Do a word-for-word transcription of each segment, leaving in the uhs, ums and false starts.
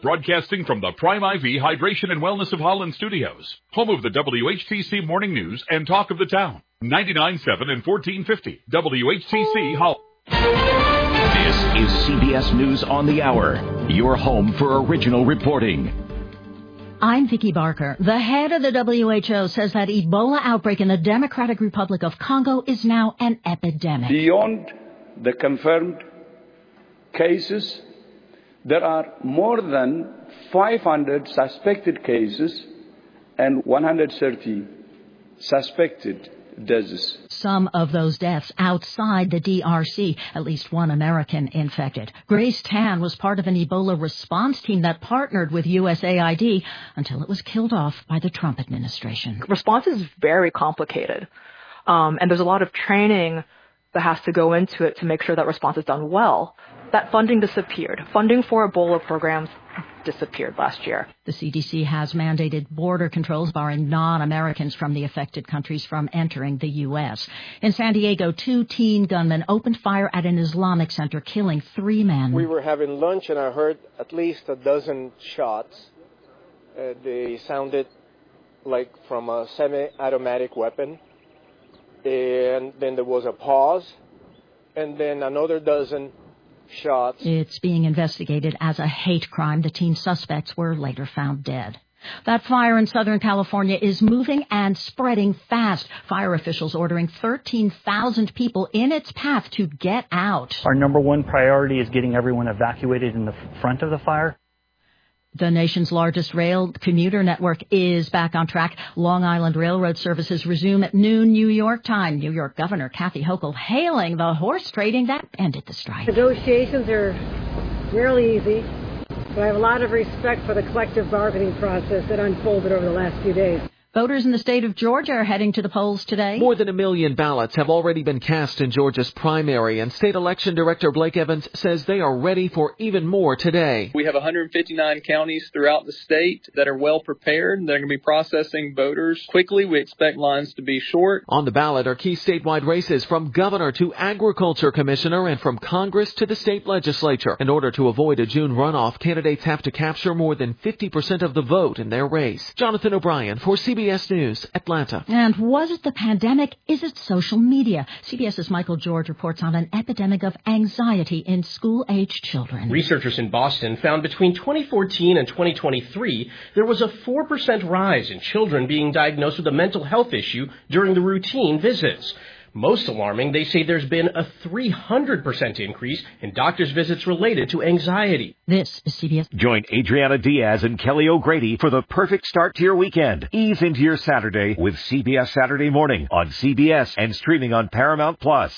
Broadcasting from the Prime I V Hydration and Wellness of Holland studios, home of the W H T C Morning News and Talk of the Town. ninety-nine point seven and fourteen fifty W H T C Holland. This is C B S News on the Hour, your home for original reporting. I'm Vicki Barker. The head of the W H O says that Ebola outbreak in the Democratic Republic of Congo is now an epidemic. Beyond the confirmed cases, there are more than five hundred suspected cases and one hundred thirty suspected deaths. Some of those deaths outside the D R C, at least one American infected. Grace Tan was part of an Ebola response team that partnered with U S A I D until it was killed off by the Trump administration. Response is very complicated, um, and there's a lot of training that has to go into it to make sure that response is done well. That funding disappeared. Funding for Ebola programs disappeared last year. The C D C has mandated border controls barring non-Americans from the affected countries from entering the U S. In San Diego, two teen gunmen opened fire at an Islamic center, killing three men. We were having lunch and I heard at least a dozen shots. Uh, they sounded like from a semi-automatic weapon. And then there was a pause, and then another dozen shots. It's being investigated as a hate crime. The teen suspects were later found dead. That fire in Southern California is moving and spreading fast. Fire officials ordering thirteen thousand people in its path to get out. Our number one priority is getting everyone evacuated in the front of the fire. The nation's largest rail commuter network is back on track. Long Island Railroad services resume at noon New York time. New York Governor Kathy Hochul hailing the horse trading that ended the strike. Negotiations are rarely easy, but I have a lot of respect for the collective bargaining process that unfolded over the last few days. Voters in the state of Georgia are heading to the polls today. More than a million ballots have already been cast in Georgia's primary, and State Election Director Blake Evans says they are ready for even more today. We have one hundred fifty-nine counties throughout the state that are well prepared. They're going to be processing voters quickly. We expect lines to be short. On the ballot are key statewide races from governor to agriculture commissioner and from Congress to the state legislature. In order to avoid a June runoff, candidates have to capture more than fifty percent of the vote in their race. Jonathan O'Brien for C B S C B S News, Atlanta. And was it the pandemic? Is it social media? CBS's Michael George reports on an epidemic of anxiety in school-aged children. Researchers in Boston found between twenty fourteen and twenty twenty-three, there was a four percent rise in children being diagnosed with a mental health issue during the routine visits. Most alarming, they say there's been a three hundred percent increase in doctor's visits related to anxiety. This is C B S. Join Adriana Diaz and Kelly O'Grady for the perfect start to your weekend. Ease into your Saturday with C B S Saturday Morning on C B S and streaming on Paramount Plus.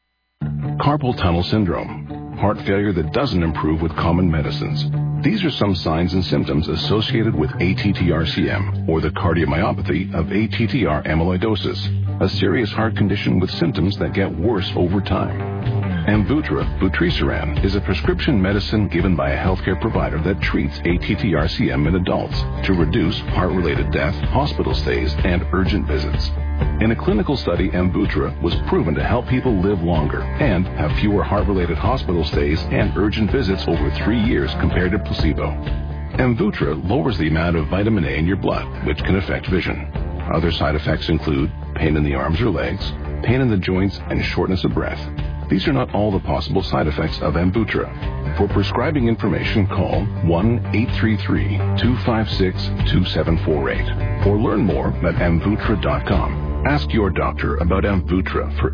Carpal tunnel syndrome, heart failure that doesn't improve with common medicines. These are some signs and symptoms associated with A T T R C M, or the cardiomyopathy of A T T R amyloidosis, a serious heart condition with symptoms that get worse over time. Amvuttra vutrisiran is a prescription medicine given by a healthcare provider that treats A T T R C M in adults to reduce heart-related death, hospital stays, and urgent visits. In a clinical study, Amvuttra was proven to help people live longer and have fewer heart-related hospital stays and urgent visits over three years compared to placebo. Amvuttra lowers the amount of vitamin A in your blood, which can affect vision. Other side effects include pain in the arms or legs, pain in the joints, and shortness of breath. These are not all the possible side effects of Amvuttra. For prescribing information, call one eight three three, two five six, two seven four eight or learn more at amvuttra dot com. Ask your doctor about Amvuttra for